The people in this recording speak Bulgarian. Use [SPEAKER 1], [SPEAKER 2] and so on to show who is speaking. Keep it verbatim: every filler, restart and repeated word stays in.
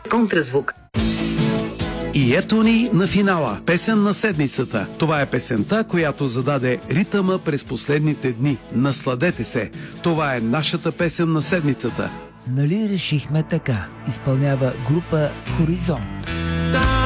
[SPEAKER 1] Контразвук.
[SPEAKER 2] И ето ни на финала. Песен на седмицата. Това е песента, която зададе ритъма през последните дни. Насладете се. Това е нашата песен на седмицата.
[SPEAKER 3] Нали решихме така? Изпълнява група Хоризонт.